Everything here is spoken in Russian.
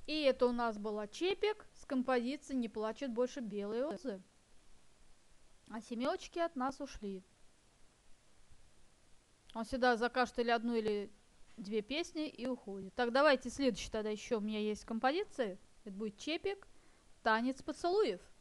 И это у нас была Чепик с композицией «Не плачут больше белые розы». А семечки от нас ушли. Он всегда закажет или одну, или две песни и уходит. Так, давайте следующий тогда еще у меня есть композиции. Это будет Чепик, «Танец поцелуев».